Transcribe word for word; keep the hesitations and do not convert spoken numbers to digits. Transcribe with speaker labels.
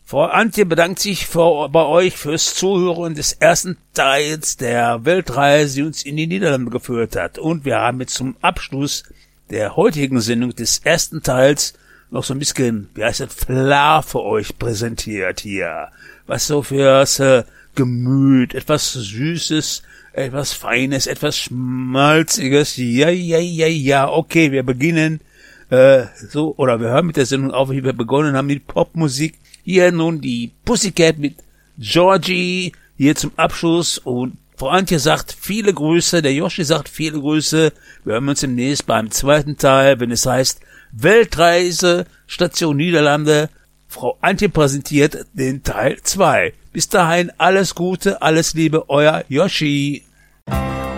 Speaker 1: Frau Antje bedankt sich für, bei euch fürs Zuhören des ersten Teils der Weltreise, die uns in die Niederlande geführt hat. Und wir haben jetzt zum Abschluss der heutigen Sendung des ersten Teils noch so ein bisschen, wie heißt das, Flair für euch präsentiert hier. Was so fürs äh, Gemüt, etwas Süßes, etwas Feines, etwas Schmalziges. Ja, ja, ja, ja, okay, wir beginnen äh, so, oder wir hören mit der Sendung auf, wie wir begonnen haben mit Popmusik. Hier nun die Pussycat mit Georgie, hier zum Abschluss. Und Frau Antje sagt viele Grüße, der Joshi sagt viele Grüße. Wir hören uns demnächst beim zweiten Teil, wenn es heißt Weltreise, Station Niederlande. Frau Antje präsentiert den Teil zwei. Bis dahin alles Gute, alles Liebe, euer Joshi.